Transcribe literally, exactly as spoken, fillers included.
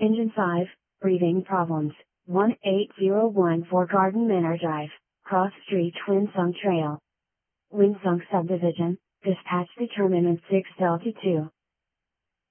Engine five, breathing problems, one eight zero one four Garden Manor Drive, Cross Street Winsung Trail. Winsung Subdivision, dispatch determinant six Delta two.